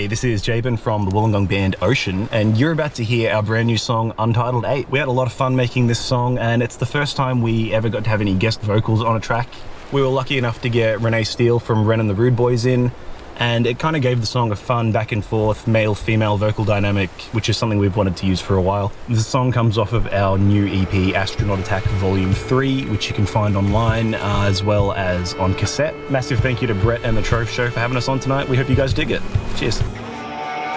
Hey, this is Jabin from the Wollongong band Ocean, and you're about to hear our brand new song, Untitled 8. We had a lot of fun making this song, and it's the first time we ever got to have any guest vocals on a track. We were lucky enough to get Renee Steele from Ren and the Rude Boys in, and it kind of gave the song a fun back and forth male-female vocal dynamic, which is something we've wanted to use for a while. The song comes off of our new EP, Astronaut Attack Volume 3, which you can find online as well as on cassette. Massive thank you to Brett and the Trove Show for having us on tonight. We hope you guys dig it. Cheers.